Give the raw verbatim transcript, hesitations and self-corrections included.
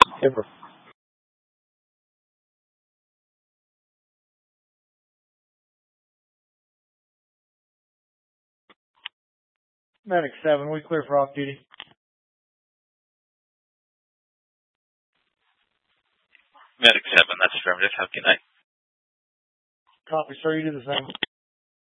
Kimber. Medic seven, we clear for off duty. Medic seven, that's affirmative. Have a good night. Copy, sir. You do the same.